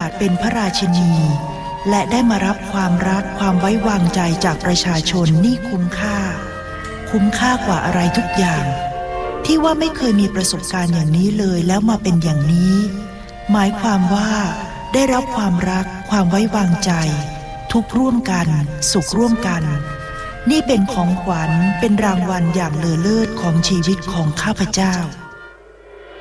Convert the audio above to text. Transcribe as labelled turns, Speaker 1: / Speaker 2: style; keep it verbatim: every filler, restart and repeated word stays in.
Speaker 1: สเป็นพระราชินีและได้มารับความรักความไว้วางใจจากประชาชนนี่คุ้มค่าคุ้มค่ากว่าอะไรทุกอย่างที่ว่าไม่เคยมีประสบการณ์อย่างนี้เลยแล้วมาเป็นอย่างนี้หมายความว่าได้รับความรักความไว้วางใจทุกข์ร่วมกันสุขร่วมกันนี่เป็นของขวัญเป็นรางวัลอย่างเลอเลิศของชีวิตของข้าพเจ้า